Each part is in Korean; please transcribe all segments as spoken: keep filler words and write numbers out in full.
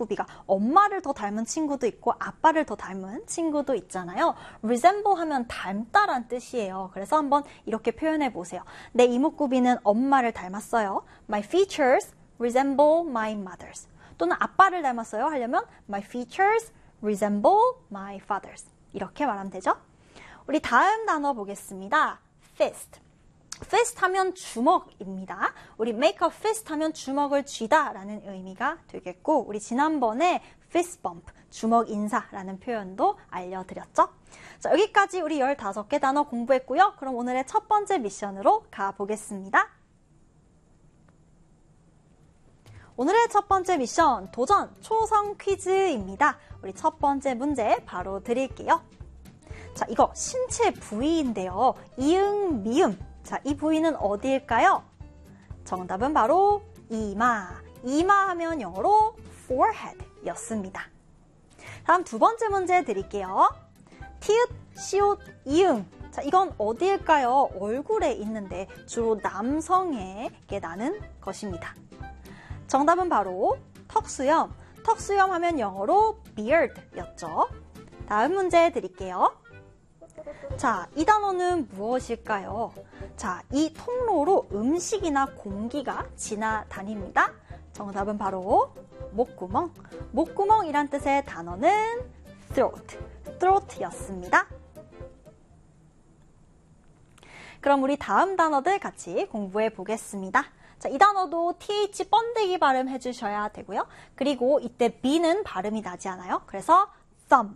이목구비가 엄마를 더 닮은 친구도 있고 아빠를 더 닮은 친구도 있잖아요. resemble 하면 닮다란 뜻이에요. 그래서 한번 이렇게 표현해 보세요. 내 이목구비는 엄마를 닮았어요. My features resemble my mother's. 또는 아빠를 닮았어요 하려면 My features resemble my father's. 이렇게 말하면 되죠. 우리 다음 단어 보겠습니다. fist. fist 하면 주먹입니다. 우리 make a fist 하면 주먹을 쥐다 라는 의미가 되겠고 우리 지난번에 fist bump, 주먹 인사라는 표현도 알려드렸죠. 자, 여기까지 우리 열다섯 개 단어 공부했고요. 그럼 오늘의 첫 번째 미션으로 가보겠습니다. 오늘의 첫 번째 미션, 도전 초성 퀴즈입니다. 우리 첫 번째 문제 바로 드릴게요. 자, 이거 신체 부위인데요. 이응, 미음. 자, 이 부위는 어디일까요? 정답은 바로 이마. 이마 하면 영어로 forehead 였습니다. 다음 두 번째 문제 드릴게요. 티읕, 시옷, 이응. 자, 이건 어디일까요? 얼굴에 있는데 주로 남성에게 나는 것입니다. 정답은 바로 턱수염. 턱수염 하면 영어로 beard 였죠. 다음 문제 드릴게요. 자, 이 단어는 무엇일까요? 자, 이 통로로 음식이나 공기가 지나다닙니다. 정답은 바로 목구멍. 목구멍이란 뜻의 단어는 throat, throat였습니다. 그럼 우리 다음 단어들 같이 공부해 보겠습니다. 자, 이 단어도 th 번데기 발음 해주셔야 되고요. 그리고 이때 b는 발음이 나지 않아요. 그래서 thumb,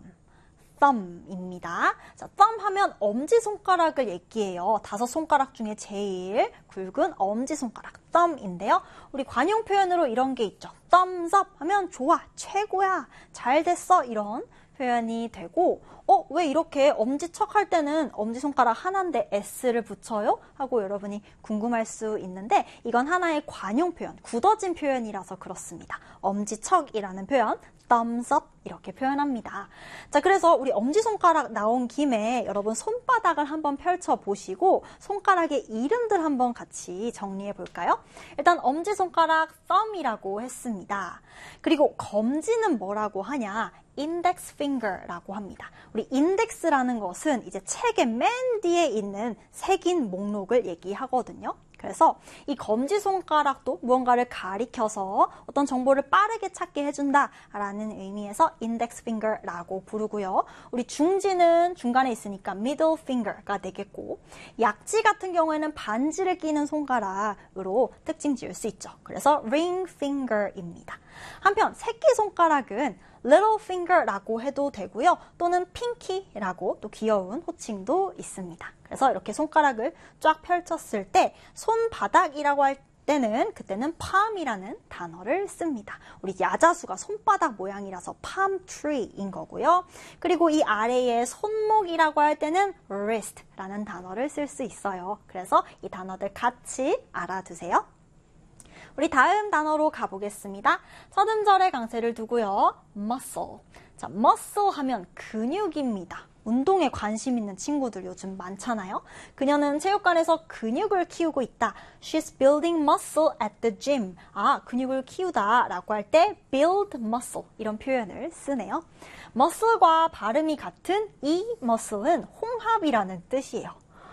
thumb입니다. 자, thumb 하면 엄지손가락을 얘기해요. 다섯 손가락 중에 제일 굵은 엄지손가락, thumb인데요. 우리 관용 표현으로 이런 게 있죠. thumbs up 하면 좋아, 최고야, 잘 됐어 이런 표현이 되고 어, 왜 이렇게 엄지척 할 때는 엄지손가락 하나인데 S를 붙여요? 하고 여러분이 궁금할 수 있는데 이건 하나의 관용 표현, 굳어진 표현이라서 그렇습니다. 엄지척이라는 표현, thumbs up 이렇게 표현합니다. 자, 그래서 우리 엄지손가락 나온 김에 여러분 손바닥을 한번 펼쳐보시고 손가락의 이름들 한번 같이 정리해 볼까요? 일단 엄지손가락 thumb이라고 했습니다. 그리고 검지는 뭐라고 하냐? index finger라고 합니다. 우리 index라는 것은 이제 책의 맨 뒤에 있는 색인 목록을 얘기하거든요. 그래서 이 검지손가락도 무언가를 가리켜서 어떤 정보를 빠르게 찾게 해준다라는 의미에서 index finger라고 부르고요. 우리 중지는 중간에 있으니까 middle finger가 되겠고 약지 같은 경우에는 반지를 끼는 손가락으로 특징 지을 수 있죠. 그래서 ring finger입니다. 한편 새끼손가락은 little finger라고 해도 되고요. 또는 pinky라고 또 귀여운 호칭도 있습니다. 그래서 이렇게 손가락을 쫙 펼쳤을 때 손바닥이라고 할 때는 그때는 palm이라는 단어를 씁니다. 우리 야자수가 손바닥 모양이라서 palm tree인 거고요. 그리고 이 아래에 손목이라고 할 때는 wrist라는 단어를 쓸 수 있어요. 그래서 이 단어들 같이 알아두세요. 우리 다음 단어로 가보겠습니다. 첫 음절에 강세를 두고요. muscle. 자, muscle 하면 근육입니다. 운동에 관심 있는 친구들 요즘 많잖아요. 그녀는 체육관에서 근육을 키우고 있다. She's building muscle at the gym. 아, 근육을 키우다 라고 할 때 build muscle 이런 표현을 쓰네요. muscle과 발음이 같은 이 muscle은 홍합이라는 뜻이에요.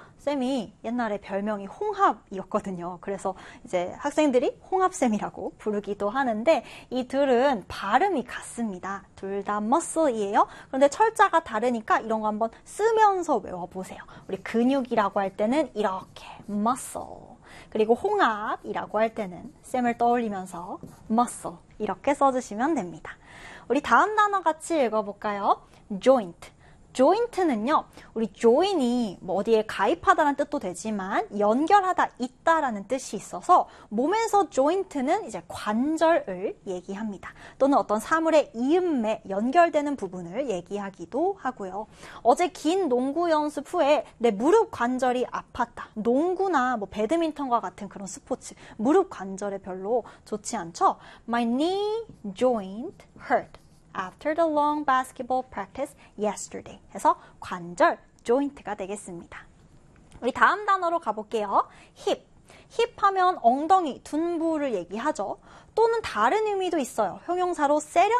쌤이 옛날에 별명이 홍합이었거든요. 그래서 이제 학생들이 홍합쌤이라고 부르기도 하는데 이 둘은 발음이 같습니다. 둘 다 muscle이에요. 그런데 철자가 다르니까 이런 거 한번 쓰면서 외워보세요. 우리 근육이라고 할 때는 이렇게 muscle. 그리고 홍합이라고 할 때는 쌤을 떠올리면서 muscle 이렇게 써주시면 됩니다. 우리 다음 단어 같이 읽어볼까요? joint. joint는요, 우리 join이 뭐 어디에 가입하다라는 뜻도 되지만 연결하다 있다라는 뜻이 있어서 몸에서 joint는 이제 관절을 얘기합니다. 또는 어떤 사물의 이음에 연결되는 부분을 얘기하기도 하고요. 어제 긴 농구 연습 후에 내 무릎 관절이 아팠다. 농구나 뭐 배드민턴과 같은 그런 스포츠, 무릎 관절에 별로 좋지 않죠? My knee joint hurt. After the long basketball practice yesterday. 해서 관절, joint가 되겠습니다. 우리 다음 단어로 가볼게요. hip. hip 하면 엉덩이, 둔부를 얘기하죠. 또는 다른 의미도 있어요. 형용사로 세련